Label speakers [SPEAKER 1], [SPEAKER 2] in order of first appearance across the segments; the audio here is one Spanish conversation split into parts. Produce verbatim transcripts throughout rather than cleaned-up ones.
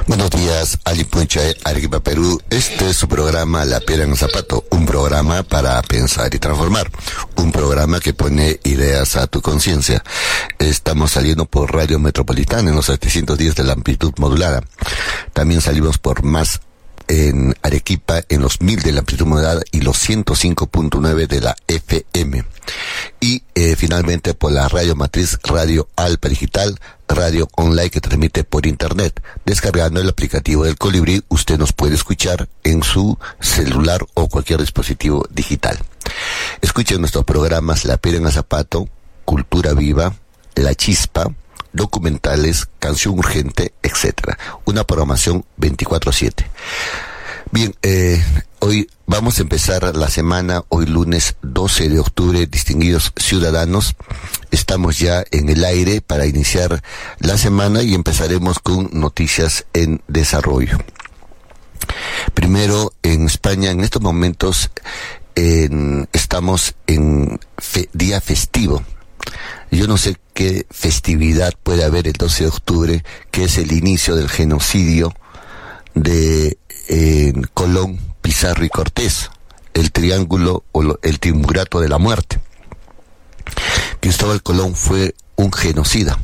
[SPEAKER 1] Buenos días, Ali Punche, Arequipa, Perú. Este es su programa La Piedra en el Zapato, un programa para pensar y transformar, un programa que pone ideas a tu conciencia. Estamos saliendo por Radio Metropolitana en los setecientos diez de la amplitud modulada. También salimos por Más en Arequipa en los mil de la amplitud modulada y los ciento cinco punto nueve de la F M. Y eh, finalmente por la radio matriz Radio Alpa Digital, radio online que transmite por internet. Descargando el aplicativo del Colibrí, usted nos puede escuchar en su celular o cualquier dispositivo digital. Escuchen nuestros programas La Piedra en el Zapato, Cultura Viva, La Chispa, documentales, Canción Urgente, etcétera. Una programación veinticuatro siete. Bien, eh, hoy vamos a empezar la semana, hoy lunes doce de octubre, distinguidos ciudadanos. Estamos ya en el aire para iniciar la semana y empezaremos con noticias en desarrollo. Primero, en España, en estos momentos, en, estamos en fe, día festivo. Yo no sé qué festividad puede haber el doce de octubre, que es el inicio del genocidio de eh, Colón, Pizarro y Cortés, el triángulo o lo, el triunvirato de la muerte. Cristóbal Colón fue un genocida.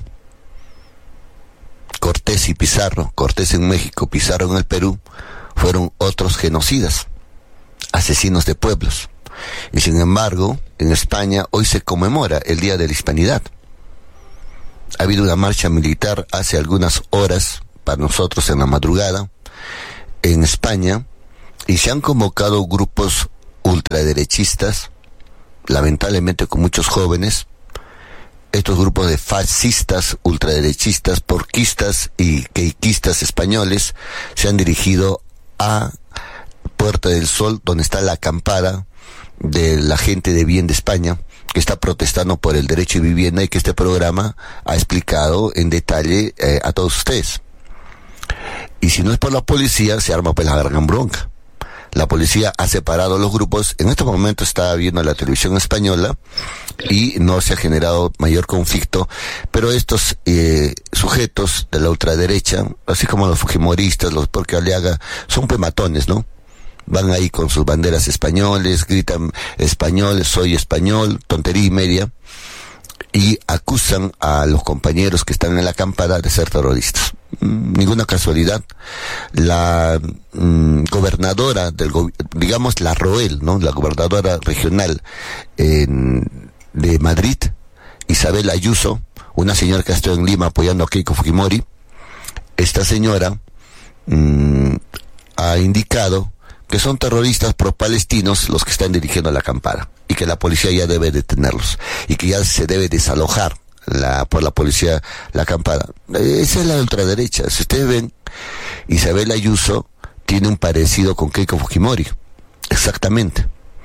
[SPEAKER 1] Cortés y Pizarro, Cortés en México, Pizarro en el Perú, fueron otros genocidas, asesinos de pueblos. Y sin embargo, en España hoy se conmemora el Día de la Hispanidad. Ha habido una marcha militar hace algunas horas, para nosotros en la madrugada, en España, y se han convocado grupos ultraderechistas, lamentablemente con muchos jóvenes. Estos grupos de fascistas, ultraderechistas, porquistas y queiquistas españoles se han dirigido a Puerta del Sol, donde está la acampada de la gente de bien de España, que está protestando por el derecho a vivienda y que este programa ha explicado en detalle eh, a todos ustedes. Y si no es por la policía, se arma pues la gran bronca. La policía ha separado los grupos. En este momento está viendo la televisión española y no se ha generado mayor conflicto, pero estos eh, sujetos de la ultraderecha, así como los fujimoristas, los Porque Aliaga, son pues matones, ¿no? Van ahí con sus banderas españoles, gritan español, soy español, tontería y media, y acusan a los compañeros que están en la acampada de ser terroristas. Mm, ninguna casualidad. La mm, gobernadora del go- digamos la Roel, ¿no? La gobernadora regional en, de Madrid, Isabel Ayuso, una señora que ha estado en Lima apoyando a Keiko Fujimori. Esta señora mm, ha indicado que son terroristas pro-palestinos los que están dirigiendo la acampada y que la policía ya debe detenerlos y que ya se debe desalojar la, por la policía la acampada. Esa es la ultraderecha. Si ustedes ven, Isabel Ayuso tiene un parecido con Keiko Fujimori, exactamente.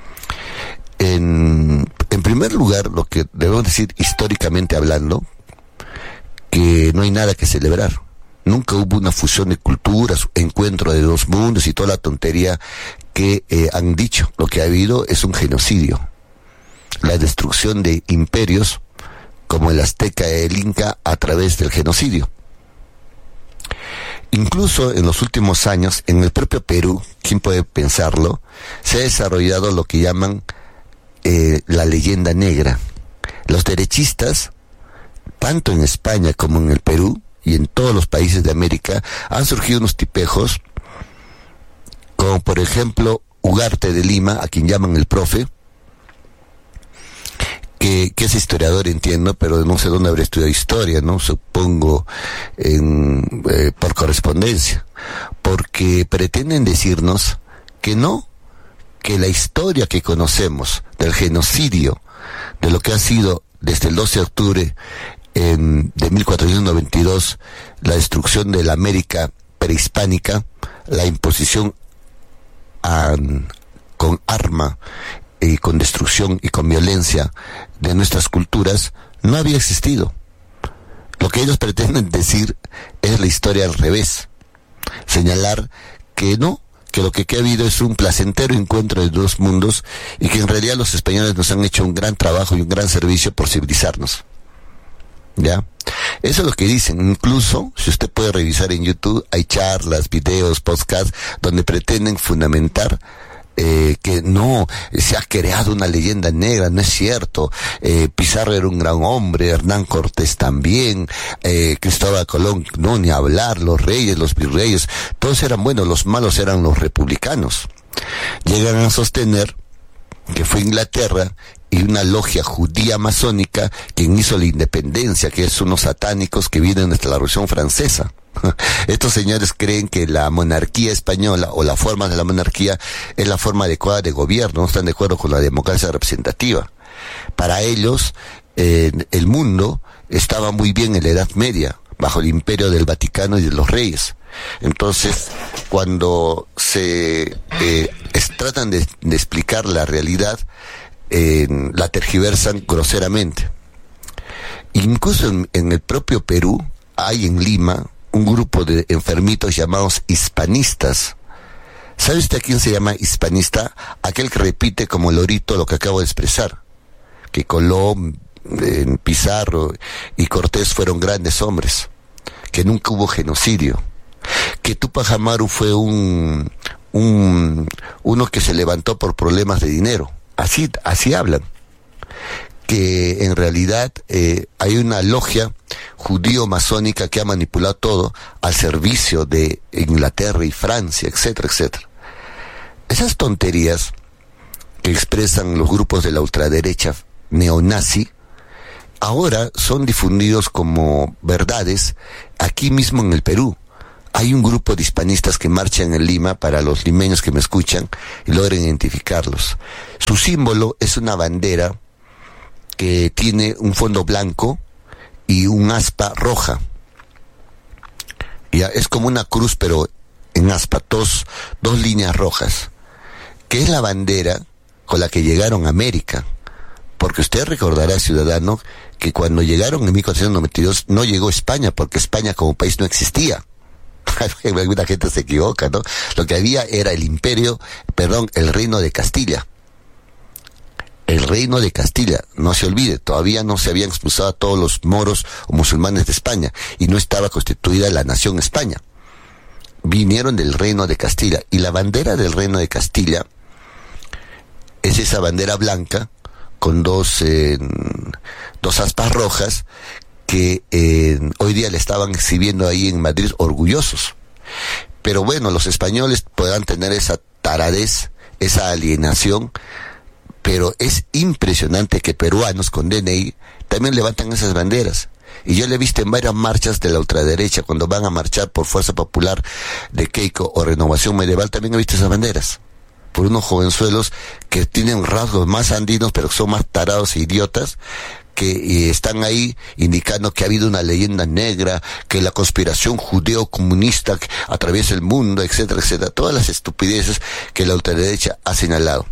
[SPEAKER 1] En, en primer lugar, lo que debemos decir históricamente hablando, que no hay nada que celebrar. Nunca hubo una fusión de culturas, encuentro de dos mundos y toda la tontería que eh, han dicho. Lo que ha habido es un genocidio. La destrucción de imperios como el azteca y el inca a través del genocidio. Incluso en los últimos años, en el propio Perú, ¿quién puede pensarlo?, se ha desarrollado lo que llaman eh, la leyenda negra. Los derechistas, tanto en España como en el Perú, y en todos los países de América, han surgido unos tipejos, como por ejemplo Ugarte de Lima, a quien llaman el profe, que, que es historiador, entiendo, pero no sé dónde habrá estudiado historia, ¿no? Supongo en, eh, por correspondencia, porque pretenden decirnos que no, que la historia que conocemos del genocidio, de lo que ha sido desde el doce de octubre En, de mil cuatrocientos noventa y dos, la destrucción de la América prehispánica, la imposición a, con arma y con destrucción y con violencia de nuestras culturas, no había existido. Lo que ellos pretenden decir es la historia al revés, señalar que no, que lo que ha habido es un placentero encuentro de dos mundos y que en realidad los españoles nos han hecho un gran trabajo y un gran servicio por civilizarnos. ¿Ya? Eso es lo que dicen. Incluso, si usted puede revisar en YouTube, hay charlas, videos, podcasts, donde pretenden fundamentar Eh, que no, se ha creado una leyenda negra, no es cierto. eh, Pizarro era un gran hombre, Hernán Cortés también, eh, Cristóbal Colón, no, ni hablar, los reyes, los virreyes, todos eran buenos, los malos eran los republicanos. Llegan a sostener que fue Inglaterra y una logia judía masónica quien hizo la independencia, que es unos satánicos que vienen desde la Revolución Francesa. Estos señores creen que la monarquía española o la forma de la monarquía es la forma adecuada de gobierno, no están de acuerdo con la democracia representativa. Para ellos, eh, el mundo estaba muy bien en la Edad Media, bajo el imperio del Vaticano y de los reyes. Entonces, cuando se eh, es, tratan de, de explicar la realidad, eh, la tergiversan groseramente. Incluso en, en el propio Perú, hay en Lima un grupo de enfermitos llamados hispanistas. ¿Sabe usted a quién se llama hispanista? Aquel que repite como lorito lo que acabo de expresar. Que Colón, eh, Pizarro y Cortés fueron grandes hombres. Que nunca hubo genocidio. Que Túpac Amaru fue un, un, uno que se levantó por problemas de dinero. Así, así hablan. Que en realidad eh, hay una logia judío-masónica que ha manipulado todo al servicio de Inglaterra y Francia, etcétera, etcétera. Esas tonterías que expresan los grupos de la ultraderecha neonazi ahora son difundidos como verdades aquí mismo en el Perú. Hay un grupo de hispanistas que marchan en Lima, para los limeños que me escuchan y logren identificarlos. Su símbolo es una bandera que tiene un fondo blanco y un aspa roja. Ya, es como una cruz, pero en aspa, dos, dos líneas rojas, que es la bandera con la que llegaron a América. Porque usted recordará, ciudadano, que cuando llegaron en mil cuatrocientos noventa y dos no llegó España, porque España como país no existía. Alguna gente se equivoca, ¿no? Lo que había era el imperio, perdón, el reino de Castilla. El reino de Castilla, no se olvide, todavía no se habían expulsado a todos los moros o musulmanes de España y no estaba constituida la nación España. Vinieron del reino de Castilla y la bandera del reino de Castilla es esa bandera blanca con dos, eh, dos aspas rojas que eh, hoy día le estaban exhibiendo ahí en Madrid orgullosos. Pero bueno, los españoles podrán tener esa taradez, esa alienación, pero es impresionante que peruanos con D N I también levantan esas banderas. Y yo le he visto en varias marchas de la ultraderecha, cuando van a marchar por Fuerza Popular de Keiko o Renovación Medieval, también he visto esas banderas. Por unos jovenzuelos que tienen rasgos más andinos, pero son más tarados e idiotas, que eh, están ahí indicando que ha habido una leyenda negra, que la conspiración judeo-comunista atraviesa el mundo, etcétera, etcétera. Todas las estupideces que la ultraderecha ha señalado.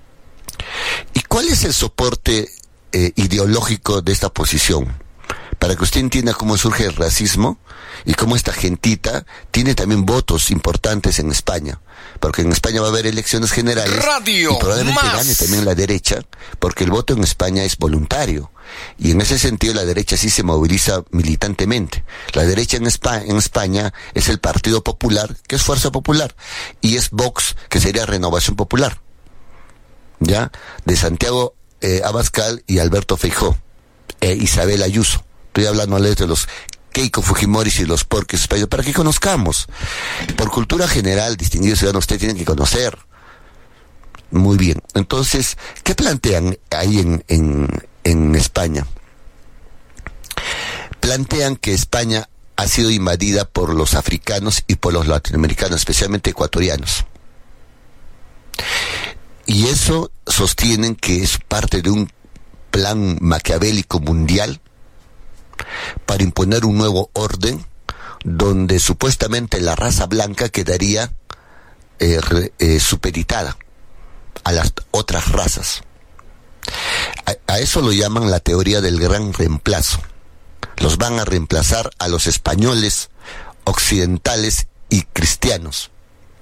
[SPEAKER 1] ¿Y cuál es el soporte eh, ideológico de esta posición? Para que usted entienda cómo surge el racismo y cómo esta gentita tiene también votos importantes en España. Porque en España va a haber elecciones generales Radio y probablemente más. Gane también la derecha, porque el voto en España es voluntario. Y en ese sentido la derecha sí se moviliza militantemente. La derecha en España, en España es el Partido Popular, que es Fuerza Popular, y es Vox, que sería Renovación Popular. ¿Ya? De Santiago eh, Abascal y Alberto Feijóo, e Isabel Ayuso. Estoy hablando de los Keiko Fujimoris y los porques españoles, para que conozcamos. Por cultura general, distinguidos ciudadanos, ustedes tienen que conocer. Muy bien. Entonces, ¿qué plantean ahí en, en, en España? Plantean que España ha sido invadida por los africanos y por los latinoamericanos, especialmente ecuatorianos. Y eso sostienen que es parte de un plan maquiavélico mundial para imponer un nuevo orden donde supuestamente la raza blanca quedaría eh, eh, supeditada a las otras razas. A, a eso lo llaman la teoría del gran reemplazo. Los van a reemplazar a los españoles occidentales y cristianos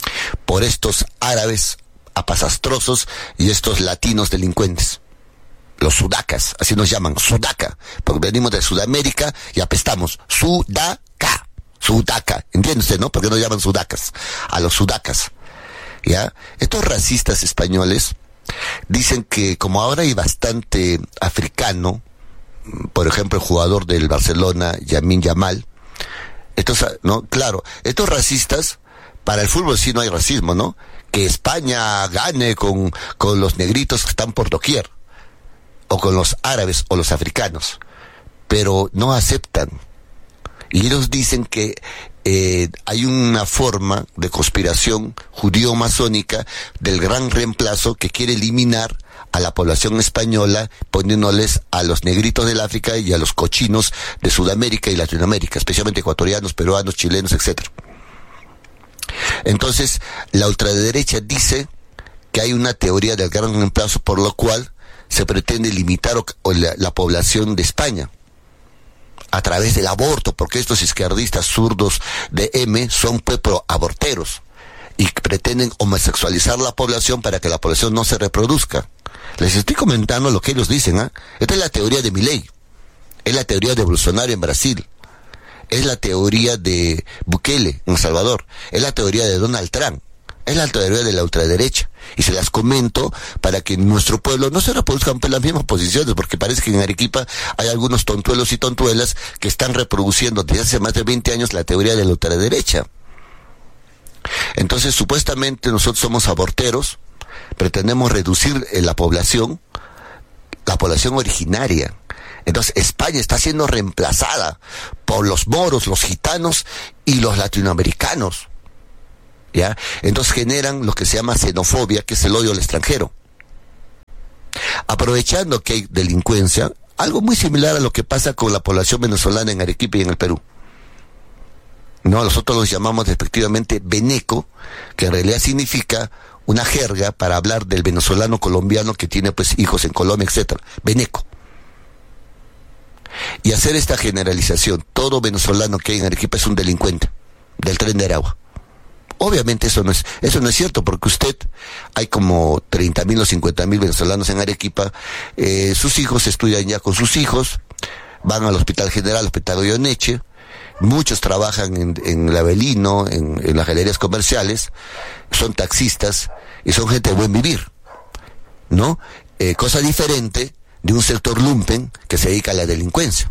[SPEAKER 1] por estos árabes apasastrosos y estos latinos delincuentes. los sudacas, así nos llaman, sudaca, porque venimos de Sudamérica y apestamos, sudaca, sudaca, ¿entiende usted, no? Porque nos llaman sudacas, a los sudacas, ¿ya? Estos racistas españoles dicen que como ahora hay bastante africano, por ejemplo el jugador del Barcelona, Lamine Yamal, estos, no, claro, estos racistas, para el fútbol sí no hay racismo, ¿no? Que España gane con, con los negritos que están por doquier, o con los árabes o los africanos, pero no aceptan. Y ellos dicen que eh, hay una forma de conspiración judío-masónica del gran reemplazo que quiere eliminar a la población española, poniéndoles a los negritos del África y a los cochinos de Sudamérica y Latinoamérica, especialmente ecuatorianos, peruanos, chilenos, etcétera. Entonces, la ultraderecha dice que hay una teoría del gran reemplazo por lo cual se pretende limitar o, o la, la población de España a través del aborto, porque estos izquierdistas zurdos de M son pues pro-aborteros y pretenden homosexualizar la población para que la población no se reproduzca. Les estoy comentando lo que ellos dicen, ¿ah? ¿eh? Esta es la teoría de Milei, es la teoría de Bolsonaro en Brasil, es la teoría de Bukele en El Salvador, es la teoría de Donald Trump, es la teoría de la ultraderecha. Y se las comento para que en nuestro pueblo no se reproduzcan las mismas posiciones, porque parece que en Arequipa hay algunos tontuelos y tontuelas que están reproduciendo desde hace más de veinte años la teoría de la ultraderecha. Entonces, supuestamente nosotros somos aborteros, pretendemos reducir eh, la población, la población originaria. Entonces, España está siendo reemplazada por los moros, los gitanos y los latinoamericanos. ¿Ya? Entonces generan lo que se llama xenofobia, que es el odio al extranjero. Aprovechando que hay delincuencia, algo muy similar a lo que pasa con la población venezolana en Arequipa y en el Perú. No, nosotros los llamamos respectivamente beneco, que en realidad significa una jerga para hablar del venezolano colombiano que tiene pues hijos en Colombia, etcétera. Beneco. Y hacer esta generalización, todo venezolano que hay en Arequipa es un delincuente del Tren de Aragua. Obviamente eso no es, eso no es cierto, porque usted, hay como treinta mil o cincuenta mil venezolanos en Arequipa, eh, sus hijos estudian ya con sus hijos, van al Hospital General, al Hospital Goyeneche, muchos trabajan en, en el Avelino, en, en las galerías comerciales, son taxistas y son gente de buen vivir, ¿no? Eh, cosa diferente de un sector lumpen que se dedica a la delincuencia.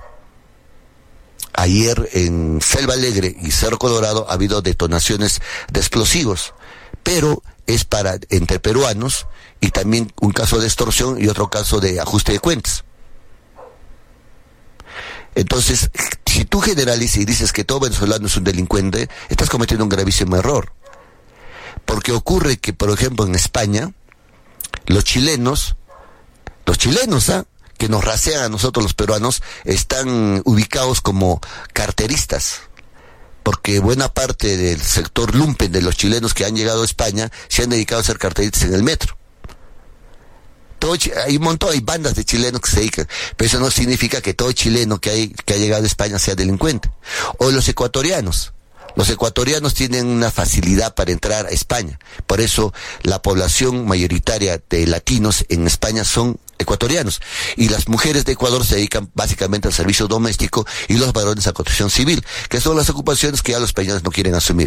[SPEAKER 1] Ayer en Selva Alegre y Cerro Colorado ha habido detonaciones de explosivos, pero es para entre peruanos y también un caso de extorsión y otro caso de ajuste de cuentas. Entonces, si tú generalizas y dices que todo venezolano es un delincuente, estás cometiendo un gravísimo error. Porque ocurre que, por ejemplo, en España, los chilenos, los chilenos, ¿ah? que nos rasean a nosotros los peruanos, están ubicados como carteristas, porque buena parte del sector lumpen de los chilenos que han llegado a España se han dedicado a ser carteristas en el metro. Todo, hay un montón, hay bandas de chilenos que se dedican, pero eso no significa que todo chileno que, hay, que ha llegado a España sea delincuente. O los ecuatorianos. Los ecuatorianos tienen una facilidad para entrar a España. Por eso la población mayoritaria de latinos en España son ecuatorianos. Y las mujeres de Ecuador se dedican básicamente al servicio doméstico y los varones a construcción civil, que son las ocupaciones que ya los españoles no quieren asumir.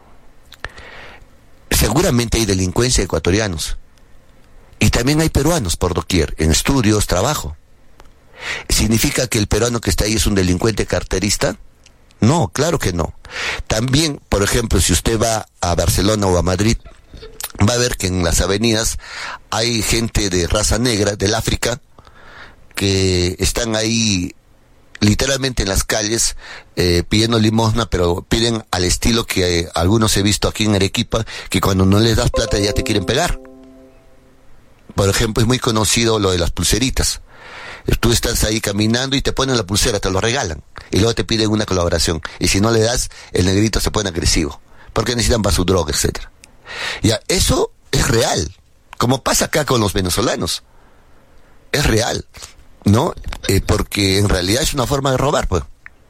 [SPEAKER 1] Seguramente hay delincuencia de ecuatorianos. Y también hay peruanos por doquier, en estudios, trabajo. ¿Significa que el peruano que está ahí es un delincuente carterista? No, claro que no. También, por ejemplo, si usted va a Barcelona o a Madrid, va a ver que en las avenidas hay gente de raza negra, del África, que están ahí literalmente en las calles eh, pidiendo limosna, pero piden al estilo que eh, algunos he visto aquí en Arequipa, que cuando no les das plata ya te quieren pegar. Por ejemplo, es muy conocido lo de las pulseritas. Tú estás ahí caminando y te ponen la pulsera, te lo regalan, y luego te piden una colaboración, y si no le das, el negrito se pone agresivo, porque necesitan para su droga, etcétera. Ya, eso es real, como pasa acá con los venezolanos, es real, ¿no? Eh, porque en realidad es una forma de robar, pues.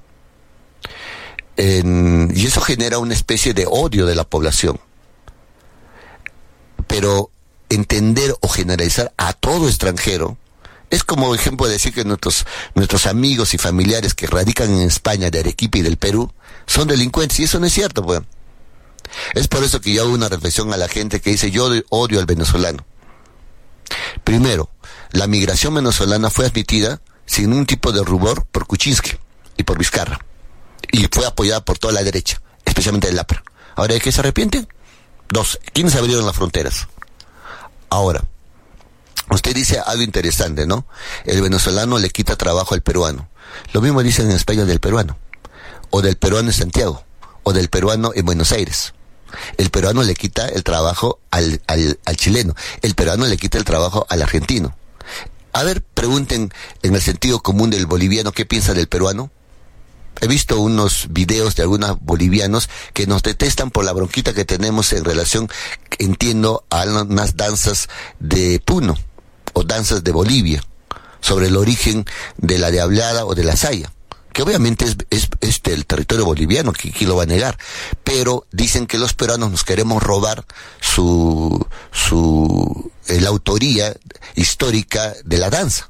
[SPEAKER 1] En, y eso genera una especie de odio de la población. Pero entender o generalizar a todo extranjero Es como ejemplo decir que nuestros, nuestros amigos y familiares que radican en España, de Arequipa y del Perú, son delincuentes, y eso no es cierto, pues. Es por eso que yo hago una reflexión a la gente que dice, yo odio al venezolano. Primero, la migración venezolana fue admitida sin ningún tipo de rubor por Kuczynski y por Vizcarra, y fue apoyada por toda la derecha, especialmente el A P R A. Ahora, ¿de qué se arrepienten? Dos, ¿quiénes abrieron las fronteras? Ahora, usted dice algo interesante, ¿no? El venezolano le quita trabajo al peruano. Lo mismo dicen en España del peruano, o del peruano en Santiago, o del peruano en Buenos Aires. El peruano le quita el trabajo al, al, al chileno, el peruano le quita el trabajo al argentino. A ver, pregunten en el sentido común del boliviano qué piensa del peruano. He visto unos videos de algunos bolivianos que nos detestan por la bronquita que tenemos en relación, entiendo, a unas danzas de Puno o danzas de Bolivia, sobre el origen de la Diablada o de la Saya, que obviamente es, es, es del territorio boliviano, que quién lo va a negar, pero dicen que los peruanos nos queremos robar su, su, la autoría histórica de la danza.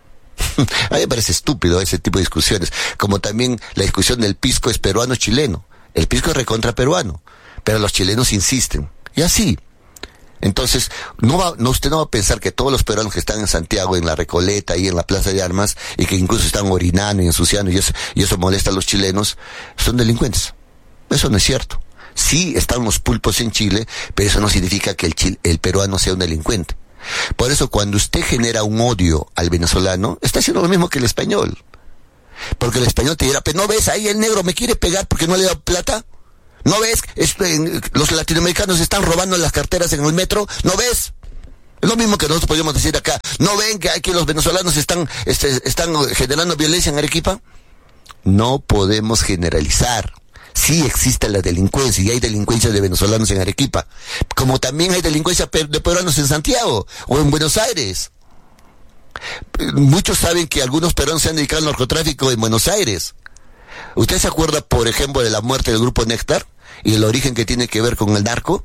[SPEAKER 1] A mí me parece estúpido ese tipo de discusiones, como también la discusión del pisco es peruano-chileno. El pisco es recontra peruano, pero los chilenos insisten, y así. Entonces, no va, no, usted no va a pensar que todos los peruanos que están en Santiago, en la Recoleta y en la Plaza de Armas, y que incluso están orinando y ensuciando, y eso, y eso molesta a los chilenos, son delincuentes. Eso no es cierto. Sí están los pulpos en Chile, pero eso no significa que el, chil, el peruano sea un delincuente. Por eso, cuando usted genera un odio al venezolano, está haciendo lo mismo que el español. Porque el español te dirá, pero ¿no ves? Ahí el negro me quiere pegar porque no le da plata. ¿No ves? Esto, en, los latinoamericanos están robando las carteras en el metro. ¿No ves? Es lo mismo que nosotros podríamos decir acá. ¿No ven que aquí los venezolanos están, este, están generando violencia en Arequipa? No podemos generalizar. Sí existe la delincuencia, y hay delincuencia de venezolanos en Arequipa, como también hay delincuencia de peruanos en Santiago o en Buenos Aires. Muchos saben que algunos peruanos se han dedicado al narcotráfico en Buenos Aires. ¿Usted se acuerda, por ejemplo, de la muerte del grupo Néctar y el origen que tiene que ver con el narco?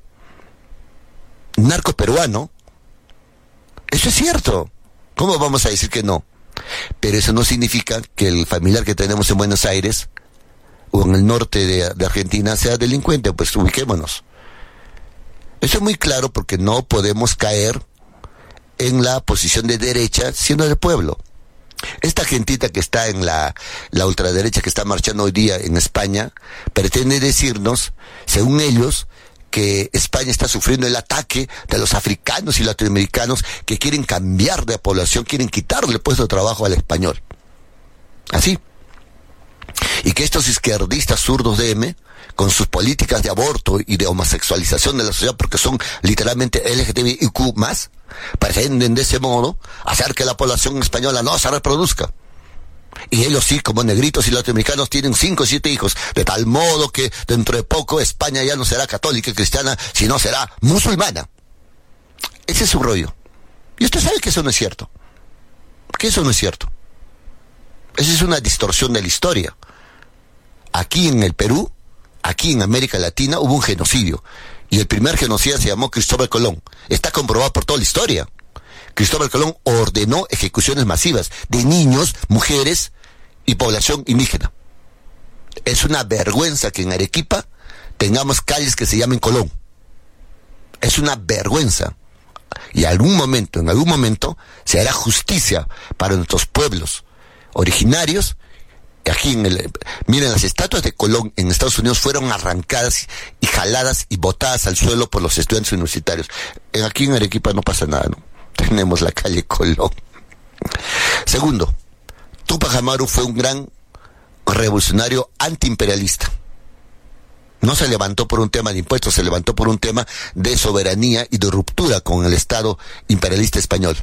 [SPEAKER 1] Narco peruano. Eso es cierto. ¿Cómo vamos a decir que no? Pero eso no significa que el familiar que tenemos en Buenos Aires o en el norte de, de Argentina sea delincuente. Pues ubiquémonos. Eso es muy claro, porque no podemos caer en la posición de derecha siendo del pueblo. Esta gentita que está en la, la ultraderecha que está marchando hoy día en España pretende decirnos, según ellos, que España está sufriendo el ataque de los africanos y latinoamericanos que quieren cambiar de población, quieren quitarle el puesto de trabajo al español. Así. Y que estos izquierdistas zurdos de M, con sus políticas de aborto y de homosexualización de la sociedad, porque son literalmente L G T B I Q más, pretenden de ese modo hacer que la población española no se reproduzca. Y ellos sí, como negritos y latinoamericanos, tienen cinco o siete hijos, de tal modo que dentro de poco España ya no será católica y cristiana, sino será musulmana. Ese es su rollo. Y usted sabe que eso no es cierto. Que eso no es cierto. Esa es una distorsión de la historia. Aquí en el Perú, aquí en América Latina, hubo un genocidio. Y el primer genocida se llamó Cristóbal Colón. Está comprobado por toda la historia. Cristóbal Colón ordenó ejecuciones masivas de niños, mujeres y población indígena. Es una vergüenza que en Arequipa tengamos calles que se llamen Colón. Es una vergüenza. Y en algún momento, en algún momento, se hará justicia para nuestros pueblos originarios. Aquí en el, miren, las estatuas de Colón en Estados Unidos fueron arrancadas y jaladas y botadas al suelo por los estudiantes universitarios. En, aquí en Arequipa no pasa nada, ¿no? Tenemos la calle Colón. Segundo, Túpac Amaru fue un gran revolucionario antiimperialista. No se levantó por un tema de impuestos, se levantó por un tema de soberanía y de ruptura con el Estado imperialista español.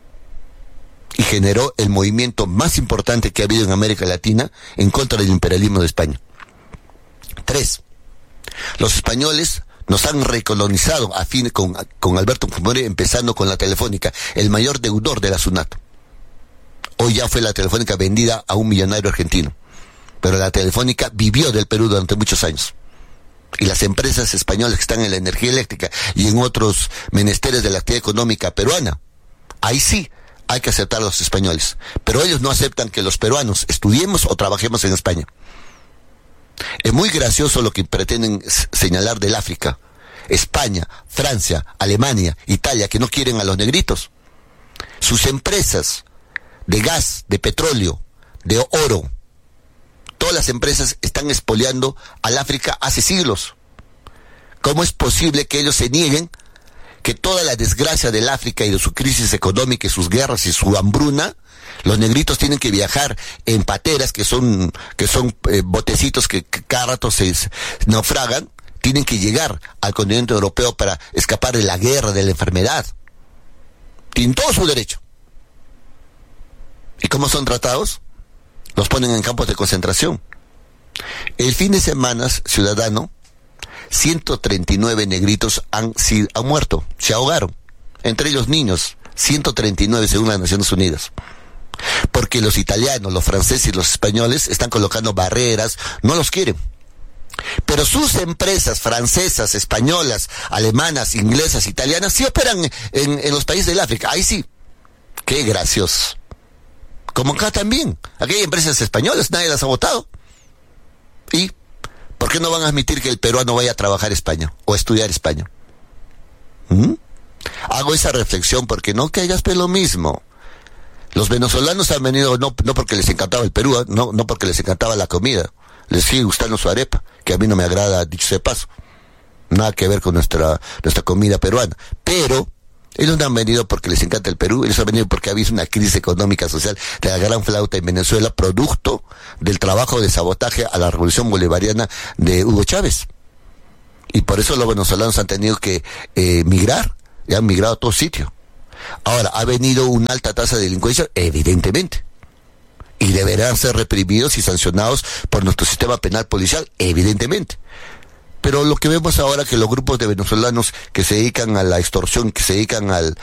[SPEAKER 1] Y generó el movimiento más importante que ha habido en América Latina en contra del imperialismo de España. Tres, los españoles nos han recolonizado a fin con, con Alberto Fujimori, empezando con la Telefónica, el mayor deudor de la SUNAT. Hoy ya fue la Telefónica vendida a un millonario argentino. Pero la Telefónica vivió del Perú durante muchos años. Y las empresas españolas que están en la energía eléctrica y en otros menesteres de la actividad económica peruana, ahí sí hay que aceptar a los españoles, pero ellos no aceptan que los peruanos estudiemos o trabajemos en España. Es muy gracioso lo que pretenden señalar del África. España, Francia, Alemania, Italia, que no quieren a los negritos. Sus empresas de gas, de petróleo, de oro, todas las empresas están expoliando al África hace siglos. ¿Cómo es posible que ellos se nieguen que toda la desgracia del África y de su crisis económica y sus guerras y su hambruna, los negritos tienen que viajar en pateras que son que son eh, botecitos que, que cada rato se naufragan, tienen que llegar al continente europeo para escapar de la guerra, de la enfermedad? Tienen todo su derecho. ¿Y cómo son tratados? Los ponen en campos de concentración. El fin de semana, ciudadano, ciento treinta y nueve negritos han, han muerto, se ahogaron, entre ellos niños, ciento treinta y nueve según las Naciones Unidas. Porque los italianos, los franceses y los españoles están colocando barreras, no los quieren. Pero sus empresas francesas, españolas, alemanas, inglesas, italianas, sí operan en, en los países del África. Ahí sí. Qué gracioso. Como acá también. Aquí hay empresas españolas, nadie las ha votado. ¿Y por qué no van a admitir que el peruano vaya a trabajar a España o a estudiar España? ¿Mm? Hago esa reflexión porque no caigas por lo mismo. Los venezolanos han venido no, no porque les encantaba el Perú, no, no porque les encantaba la comida. Les sigue gustando su arepa, que a mí no me agrada, dicho sea de paso. Nada que ver con nuestra, nuestra comida peruana. Pero ellos no han venido porque les encanta el Perú, ellos han venido porque ha habido una crisis económica social de la gran flauta en Venezuela, producto del trabajo de sabotaje a la revolución bolivariana de Hugo Chávez. Y por eso los venezolanos han tenido que eh, migrar, y han migrado a todo sitio. Ahora, ¿ha venido una alta tasa de delincuencia? Evidentemente. Y deberán ser reprimidos y sancionados por nuestro sistema penal policial, evidentemente. Pero lo que vemos ahora que los grupos de venezolanos que se dedican a la extorsión, que se dedican al,